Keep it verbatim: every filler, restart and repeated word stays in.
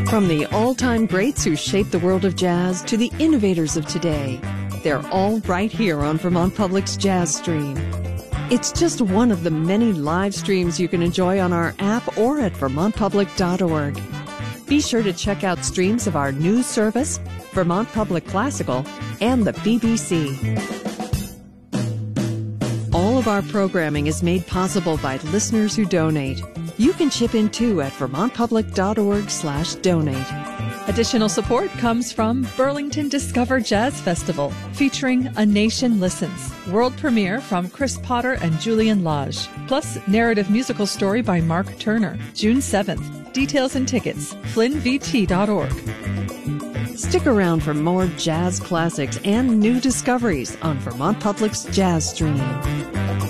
From the all-time greats who shaped the world of jazz to the innovators of today, they're all right here on Vermont Public's Jazz Stream. It's just one of the many live streams you can enjoy on our app or at vermont public dot org. Be sure to check out streams of our news service, Vermont Public Classical, and the B B C. All of our programming is made possible by listeners who donate. You can chip in too at vermont public dot org slash donate. Additional support comes from Burlington Discover Jazz Festival, featuring A Nation Listens, world premiere from Chris Potter and Julian Lage, plus narrative musical story by Mark Turner, June seventh. Details and tickets, flynn v t dot org. Stick around for more jazz classics and new discoveries on Vermont Public's Jazz Stream.